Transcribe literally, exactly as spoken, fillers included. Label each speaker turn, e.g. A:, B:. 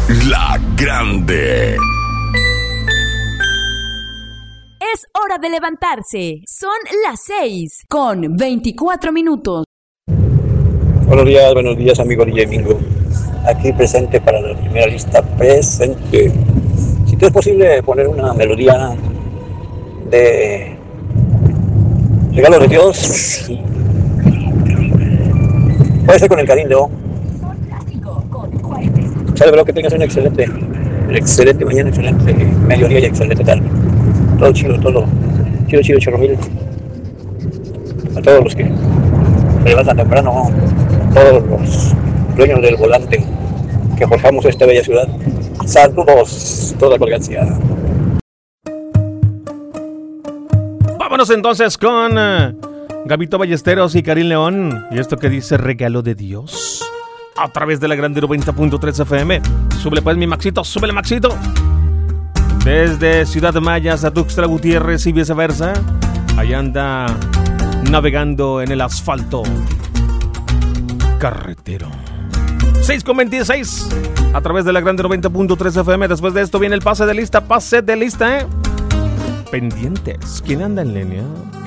A: La Grande.
B: Es hora de levantarse. Son las seis con veinticuatro minutos.
C: Buenos días, buenos días, amigo D J Mingo. Aquí presente para la primera lista, presente. Si te es posible poner una melodía de Regalo de Dios, puede ser con el Karim León. Chale, espero que tengas un excelente, excelente mañana, excelente mediodía y excelente tarde. Todo chido, todo chido, chido, chorro mil. A todos los que se levantan temprano, todos los dueños del volante que forjamos esta bella ciudad. Saludos, toda colgancia.
D: Vámonos entonces con uh, Gabito Ballesteros y Karim León. Y esto que dice Regalo de Dios. A través de la Grande noventa punto tres F M. Súbele pues mi Maxito, súbele Maxito. Desde Ciudad de Mayas a Tuxtla Gutiérrez y viceversa. Ahí anda navegando en el asfalto carretero. seis con veintiséis a través de la Grande noventa punto tres F M. Después de esto viene el pase de lista, pase de lista, ¿eh? Pendientes. ¿Quién anda en línea?